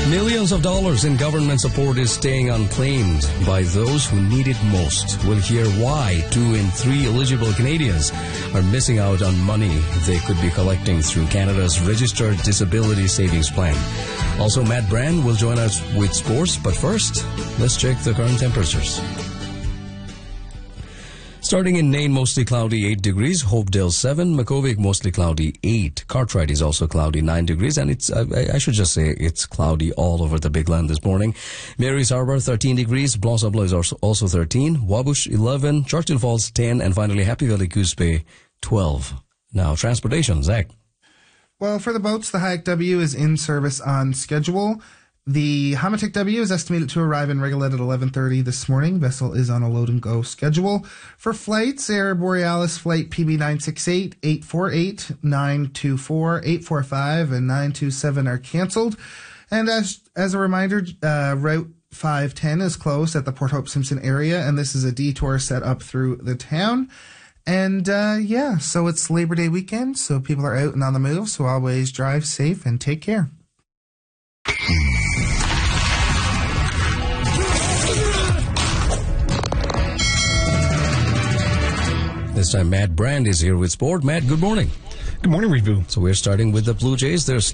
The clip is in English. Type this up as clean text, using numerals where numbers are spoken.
Millions of dollars in government support is staying unclaimed by those who need it most. We'll hear why 2 in 3 eligible Canadians are missing out on money they could be collecting through Canada's Registered Disability Savings Plan. Also, Matt Brand will join us with sports, but first, let's check the current temperatures. Starting in Nain, mostly cloudy, 8 degrees. Hopedale, 7. Makkovik, mostly cloudy, 8. Cartwright is also cloudy, 9 degrees. And it's, I should just say, it's cloudy all over the Big Land this morning. Mary's Harbor, 13 degrees. Blanc-Sablon is also 13. Wabush, 11. Churchill Falls, 10. And finally, Happy Valley, Coos Bay, 12. Now, transportation, Zach. Well, for the boats, the Hayek W is in service on schedule. The Hamatic W is estimated to arrive in Rigolet at 11:30 this morning. Vessel is on a load-and-go schedule. For flights, Air Borealis flight PB968, 848, 924, 845, and 927 are canceled. And as a reminder, Route 510 is closed at the Port Hope Simpson area, and this is a detour set up through the town. And, so it's Labor Day weekend, so people are out and on the move, so always drive safe and take care. This time, Matt Brand is here with sport. Matt, good morning. Good morning, Reboot. So we're starting with the Blue Jays. They're